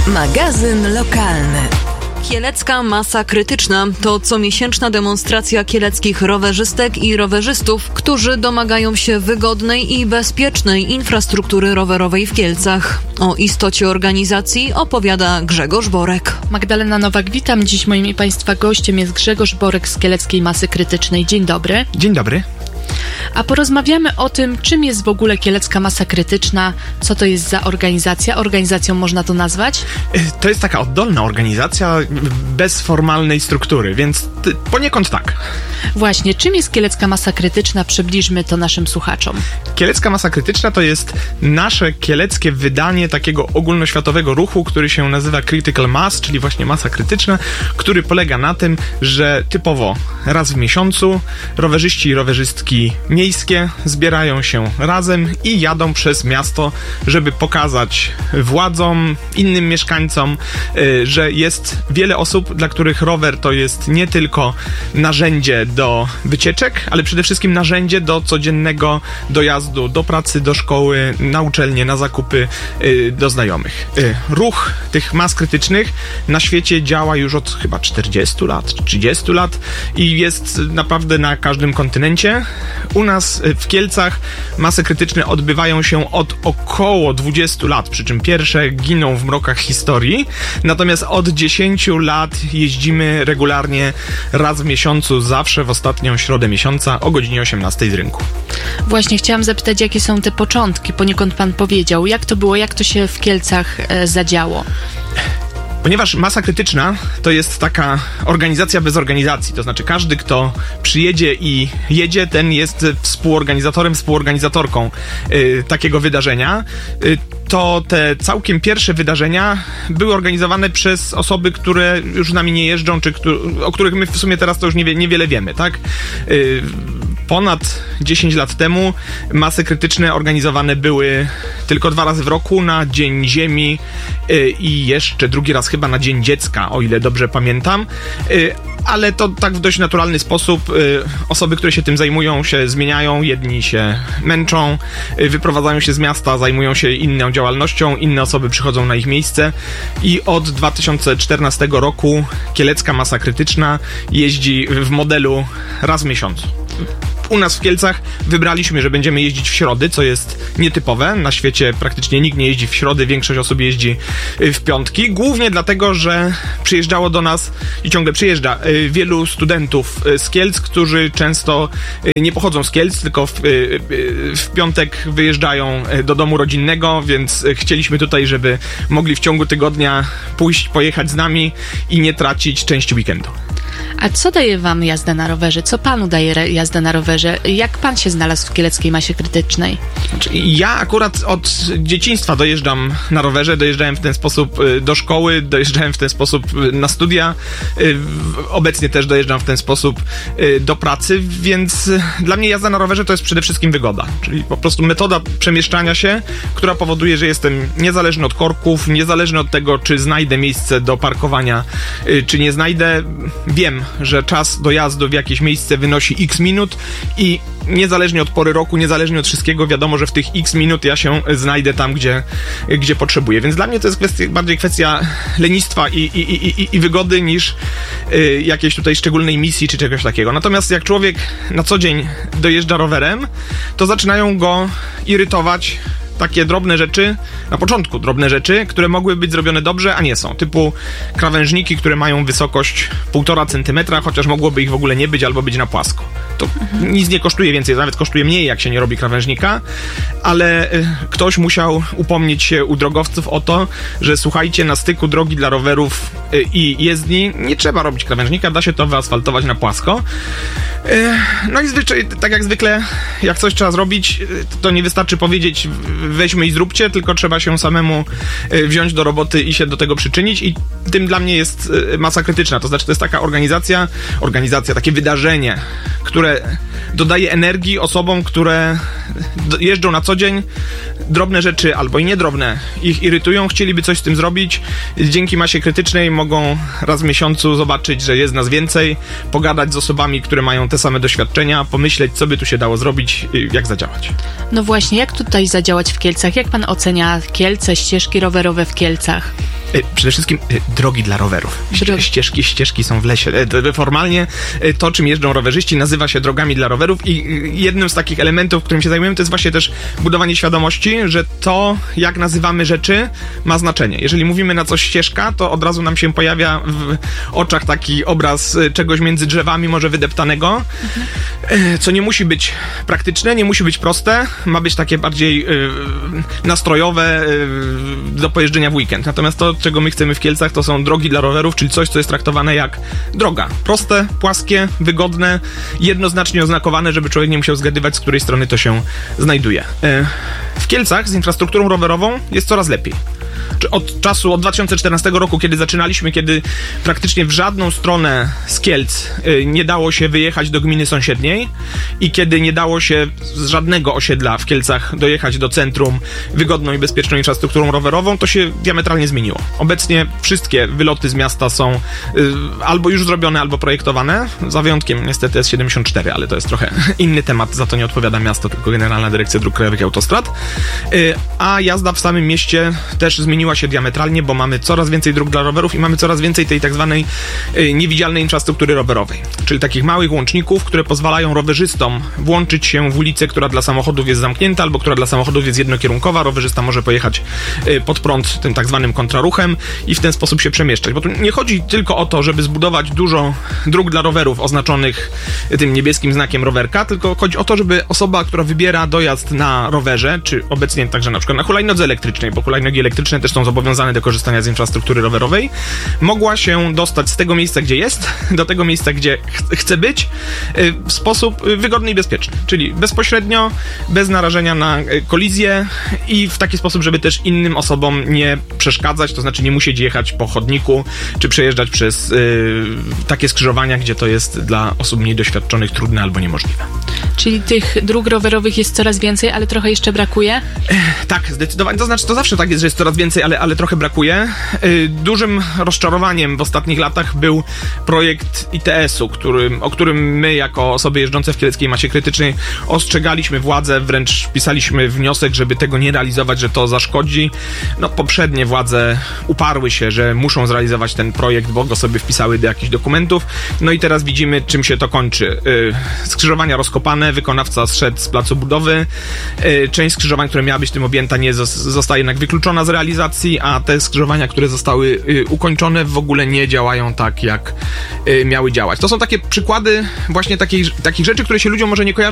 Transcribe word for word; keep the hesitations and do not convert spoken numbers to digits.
Magazyn lokalny. Kielecka masa krytyczna to comiesięczna demonstracja kieleckich rowerzystek i rowerzystów, którzy domagają się wygodnej i bezpiecznej infrastruktury rowerowej w Kielcach. O istocie organizacji opowiada Grzegorz Borek. Magdalena Nowak, witam. Dziś moim i Państwa gościem jest Grzegorz Borek z Kieleckiej Masy Krytycznej. Dzień dobry. Dzień dobry. A porozmawiamy o tym, czym jest w ogóle Kielecka Masa Krytyczna, co to jest za organizacja, organizacją można to nazwać? To jest taka oddolna organizacja bez formalnej struktury, więc poniekąd tak. Właśnie, czym jest Kielecka Masa Krytyczna? Przybliżmy to naszym słuchaczom. Kielecka Masa Krytyczna to jest nasze kieleckie wydanie takiego ogólnoświatowego ruchu, który się nazywa Critical Mass, czyli właśnie masa krytyczna, który polega na tym, że typowo raz w miesiącu rowerzyści i rowerzystki miejskie zbierają się razem i jadą przez miasto, żeby pokazać władzom, innym mieszkańcom, że jest wiele osób, dla których rower to jest nie tylko narzędzie do wycieczek, ale przede wszystkim narzędzie do codziennego dojazdu do pracy, do szkoły, na uczelnię, na zakupy, do znajomych. Ruch tych mas krytycznych na świecie działa już od chyba czterdziestu lat, trzydziestu lat i jest naprawdę na każdym kontynencie. U nas w Kielcach masy krytyczne odbywają się od około dwudziestu lat, przy czym pierwsze giną w mrokach historii, natomiast od dziesięciu lat jeździmy regularnie raz w miesiącu, zawsze w ostatnią środę miesiąca o godzinie osiemnastej z rynku. Właśnie chciałam zapytać, jakie są te początki, poniekąd pan powiedział, jak to było, jak to się w Kielcach e, zadziało? Ponieważ masa krytyczna to jest taka organizacja bez organizacji, to znaczy każdy, kto przyjedzie i jedzie, ten jest współorganizatorem, współorganizatorką y, takiego wydarzenia, y, to te całkiem pierwsze wydarzenia były organizowane przez osoby, które już z nami nie jeżdżą, czy któ- o których my w sumie teraz to już niewie- niewiele wiemy, tak? Y, Ponad dziesięć lat temu masy krytyczne organizowane były tylko dwa razy w roku, na Dzień Ziemi yy, i jeszcze drugi raz chyba na Dzień Dziecka, o ile dobrze pamiętam. Yy, ale to tak w dość naturalny sposób. Yy, osoby, które się tym zajmują, się zmieniają, jedni się męczą, yy, wyprowadzają się z miasta, zajmują się inną działalnością, inne osoby przychodzą na ich miejsce i od dwa tysiące czternastego roku Kielecka Masa Krytyczna jeździ w modelu raz w miesiącu. U nas w Kielcach wybraliśmy, że będziemy jeździć w środy, co jest nietypowe. Na świecie praktycznie nikt nie jeździ w środy, większość osób jeździ w piątki. Głównie dlatego, że przyjeżdżało do nas i ciągle przyjeżdża wielu studentów z Kielc, którzy często nie pochodzą z Kielc, tylko w, w piątek wyjeżdżają do domu rodzinnego, więc chcieliśmy tutaj, żeby mogli w ciągu tygodnia pójść, pojechać z nami i nie tracić części weekendu. A co daje wam jazda na rowerze? Co panu daje re- jazda na rowerze? Jak pan się znalazł w Kieleckiej Masie Krytycznej? Znaczy, ja akurat od dzieciństwa dojeżdżam na rowerze, dojeżdżałem w ten sposób do szkoły, dojeżdżałem w ten sposób na studia, obecnie też dojeżdżam w ten sposób do pracy, więc dla mnie jazda na rowerze to jest przede wszystkim wygoda, czyli po prostu metoda przemieszczania się, która powoduje, że jestem niezależny od korków, niezależny od tego, czy znajdę miejsce do parkowania, czy nie znajdę. Wiem, że czas dojazdu w jakieś miejsce wynosi x minut i niezależnie od pory roku, niezależnie od wszystkiego, wiadomo, że w tych x minut ja się znajdę tam, gdzie, gdzie potrzebuję. Więc dla mnie to jest kwestia, bardziej kwestia lenistwa i, i, i, i wygody niż y, jakiejś tutaj szczególnej misji czy czegoś takiego. Natomiast jak człowiek na co dzień dojeżdża rowerem, to zaczynają go irytować takie drobne rzeczy, na początku drobne rzeczy, które mogły być zrobione dobrze, a nie są. Typu krawężniki, które mają wysokość półtora centymetra, chociaż mogłoby ich w ogóle nie być albo być na płasko. To mhm. nic nie kosztuje więcej, nawet kosztuje mniej, jak się nie robi krawężnika, ale y, ktoś musiał upomnieć się u drogowców o to, że słuchajcie, na styku drogi dla rowerów y, i jezdni nie trzeba robić krawężnika, da się to wyasfaltować na płasko. Y, no i zwyczaj, tak jak zwykle, jak coś trzeba zrobić, y, to nie wystarczy powiedzieć weźmy i zróbcie, tylko trzeba się samemu wziąć do roboty i się do tego przyczynić i tym dla mnie jest masa krytyczna, to znaczy to jest taka organizacja, organizacja, takie wydarzenie, które dodaje energii osobom, które jeżdżą na co dzień, drobne rzeczy albo i niedrobne ich irytują, chcieliby coś z tym zrobić, dzięki masie krytycznej mogą raz w miesiącu zobaczyć, że jest nas więcej, pogadać z osobami, które mają te same doświadczenia, pomyśleć, co by tu się dało zrobić, jak zadziałać. No właśnie, jak tutaj zadziałać w Kielcach? Jak pan ocenia Kielce, ścieżki rowerowe w Kielcach? Przede wszystkim drogi dla rowerów. Ście, ścieżki, ścieżki są w lesie. Formalnie to, czym jeżdżą rowerzyści, nazywa się drogami dla rowerów i jednym z takich elementów, którym się zajmujemy, to jest właśnie też budowanie świadomości, że to, jak nazywamy rzeczy, ma znaczenie. Jeżeli mówimy na coś ścieżka, to od razu nam się pojawia w oczach taki obraz czegoś między drzewami, może wydeptanego, mhm. co nie musi być praktyczne, nie musi być proste, ma być takie bardziej y, nastrojowe y, do pojeżdżenia w weekend. Natomiast to, czego my chcemy w Kielcach, to są drogi dla rowerów, czyli coś, co jest traktowane jak droga. Proste, płaskie, wygodne, jednoznacznie oznakowane, żeby człowiek nie musiał zgadywać, z której strony to się znajduje. W Kielcach z infrastrukturą rowerową jest coraz lepiej. Od czasu, od dwa tysiące czternastego roku, kiedy zaczynaliśmy, kiedy praktycznie w żadną stronę z Kielc nie dało się wyjechać do gminy sąsiedniej i kiedy nie dało się z żadnego osiedla w Kielcach dojechać do centrum wygodną i bezpieczną infrastrukturą rowerową, to się diametralnie zmieniło. Obecnie wszystkie wyloty z miasta są y, albo już zrobione, albo projektowane, za wyjątkiem niestety S siedemdziesiąt cztery, ale to jest trochę inny temat, za to nie odpowiada miasto, tylko Generalna Dyrekcja Dróg Krajowych i Autostrad. Y, a jazda w samym mieście też zmieniła się diametralnie, bo mamy coraz więcej dróg dla rowerów i mamy coraz więcej tej tak zwanej y, niewidzialnej infrastruktury rowerowej, czyli takich małych łączników, które pozwalają rowerzystom włączyć się w ulicę, która dla samochodów jest zamknięta albo która dla samochodów jest jednokierunkowa. Rowerzysta może pojechać y, pod prąd tym tak zwanym kontraruchem i w ten sposób się przemieszczać, bo tu nie chodzi tylko o to, żeby zbudować dużo dróg dla rowerów oznaczonych tym niebieskim znakiem rowerka, tylko chodzi o to, żeby osoba, która wybiera dojazd na rowerze, czy obecnie także na przykład na hulajnodze elektrycznej, bo hulajnogi elektryczne też są zobowiązane do korzystania z infrastruktury rowerowej, mogła się dostać z tego miejsca, gdzie jest, do tego miejsca, gdzie ch- chce być, w sposób wygodny i bezpieczny, czyli bezpośrednio, bez narażenia na kolizję i w taki sposób, żeby też innym osobom nie przeszkadzać, to znaczy nie musieć jechać po chodniku, czy przejeżdżać przez y, takie skrzyżowania, gdzie to jest dla osób mniej doświadczonych trudne albo niemożliwe. Czyli tych dróg rowerowych jest coraz więcej, ale trochę jeszcze brakuje? Tak, zdecydowanie. To znaczy, to zawsze tak jest, że jest coraz więcej, ale, ale trochę brakuje. Yy, dużym rozczarowaniem w ostatnich latach był projekt I T S-u, który, o którym my, jako osoby jeżdżące w Kieleckiej Masie Krytycznej, ostrzegaliśmy władze, wręcz pisaliśmy wniosek, żeby tego nie realizować, że to zaszkodzi. No, poprzednie władze uparły się, że muszą zrealizować ten projekt, bo go sobie wpisały do jakichś dokumentów. No i teraz widzimy, czym się to kończy. Yy, skrzyżowania rozkopane, wykonawca zszedł z placu budowy. Yy, część skrzyżowań, które miała być tym objęta, nie zostaje jednak wykluczona z realizacji, a te skrzyżowania, które zostały y, ukończone, w ogóle nie działają tak, jak y, miały działać. To są takie przykłady właśnie takich, takich rzeczy, które się ludziom może nie kojarzą